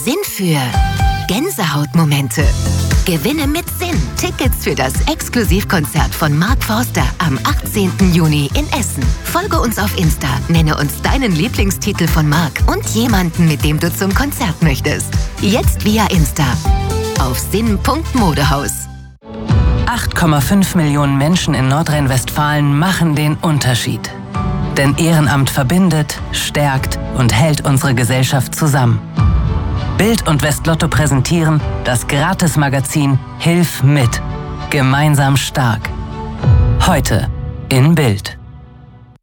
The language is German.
Sinn für Gänsehautmomente. Gewinne mit Sinn Tickets für das Exklusivkonzert von Mark Forster am 18. Juni in Essen. Folge uns auf Insta, nenne uns deinen Lieblingstitel von Mark und jemanden, mit dem du zum Konzert möchtest. Jetzt via Insta auf sinn.modehaus. 8,5 Millionen Menschen in Nordrhein-Westfalen machen den Unterschied. Denn Ehrenamt verbindet, stärkt und hält unsere Gesellschaft zusammen. Bild und Westlotto präsentieren das Gratis-Magazin Hilf mit. Gemeinsam stark. Heute in Bild.